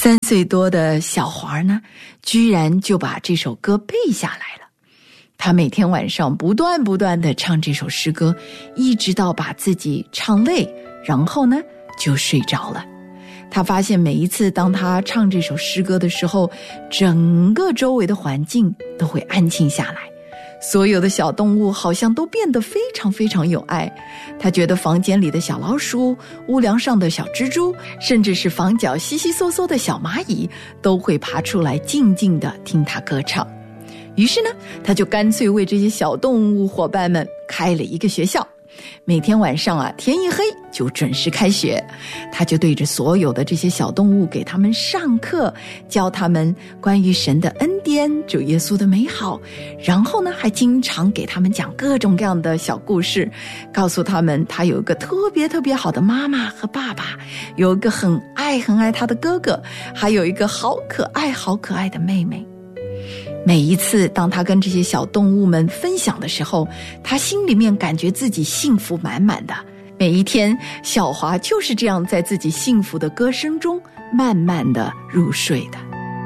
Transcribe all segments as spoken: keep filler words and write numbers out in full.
三岁多的小华呢，居然就把这首歌背下来了。他每天晚上不断不断地唱这首诗歌，一直到把自己唱累，然后呢就睡着了。他发现每一次当他唱这首诗歌的时候，整个周围的环境都会安静下来，所有的小动物好像都变得非常非常有爱。他觉得房间里的小老鼠、屋梁上的小蜘蛛，甚至是房角稀稀嗦嗦的小蚂蚁，都会爬出来静静地听他歌唱。于是呢，他就干脆为这些小动物伙伴们开了一个学校。每天晚上啊，天一黑就准时开学。他就对着所有的这些小动物给他们上课，教他们关于神的恩典、主耶稣的美好，然后呢还经常给他们讲各种各样的小故事，告诉他们他有一个特别特别好的妈妈和爸爸，有一个很爱很爱他的哥哥，还有一个好可爱好可爱的妹妹。每一次当他跟这些小动物们分享的时候，他心里面感觉自己幸福满满的。每一天，小华就是这样在自己幸福的歌声中慢慢的入睡的。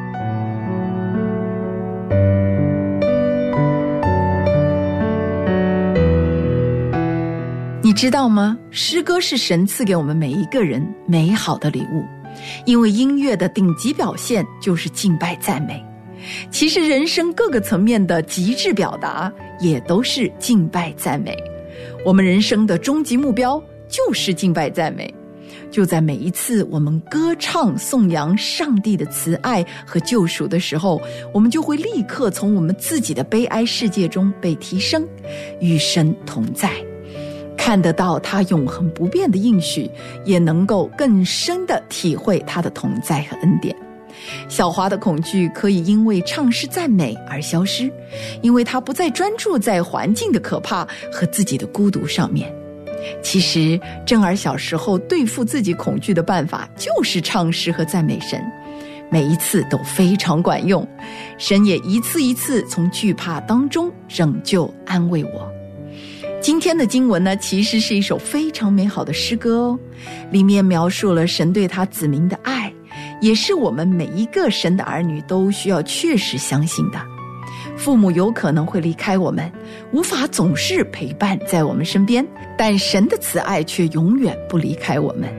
你知道吗？诗歌是神赐给我们每一个人美好的礼物，因为音乐的顶级表现就是敬拜赞美。其实人生各个层面的极致表达也都是敬拜赞美。我们人生的终极目标就是敬拜赞美。就在每一次我们歌唱颂扬上帝的慈爱和救赎的时候，我们就会立刻从我们自己的悲哀世界中被提升，与神同在，看得到他永恒不变的应许，也能够更深地体会他的同在和恩典。小华的恐惧可以因为唱诗赞美而消失，因为他不再专注在环境的可怕和自己的孤独上面。其实正儿小时候对付自己恐惧的办法就是唱诗和赞美神，每一次都非常管用，神也一次一次从惧怕当中拯救安慰我。今天的经文呢，其实是一首非常美好的诗歌哦，里面描述了神对他子民的爱，也是我们每一个神的儿女都需要确实相信的。父母有可能会离开我们，无法总是陪伴在我们身边，但神的慈爱却永远不离开我们。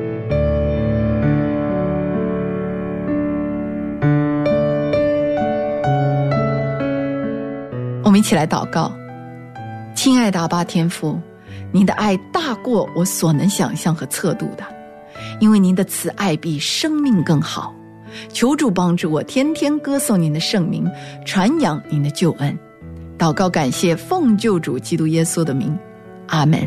我们一起来祷告。亲爱的阿爸天父，您的爱大过我所能想象和测度的，因为您的慈爱比生命更好。求主帮助我天天歌颂您的圣名，传扬您的救恩。祷告感谢奉救主基督耶稣的名，阿们。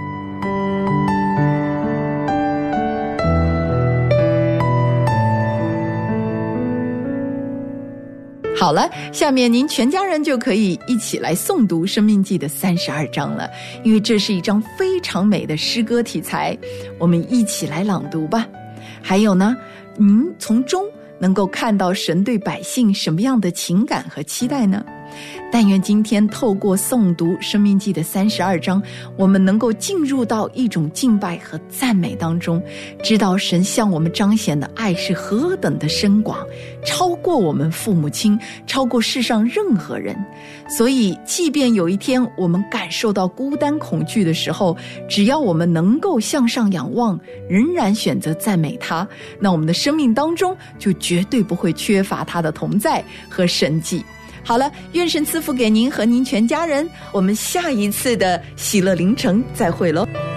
好了，下面您全家人就可以一起来诵读《申命记》的三十二章了，因为这是一张非常美的诗歌题材，我们一起来朗读吧。还有呢，您从中能够看到神对百姓什么样的情感和期待呢？但愿今天透过诵读《申命记》的三十二章，我们能够进入到一种敬拜和赞美当中，知道神向我们彰显的爱是何等的深广，超过我们父母亲，超过世上任何人。所以即便有一天我们感受到孤单恐惧的时候，只要我们能够向上仰望，仍然选择赞美他，那我们的生命当中就绝对不会缺乏他的同在和神迹。好了，愿神赐福给您和您全家人，我们下一次的喜乐凌晨再会咯。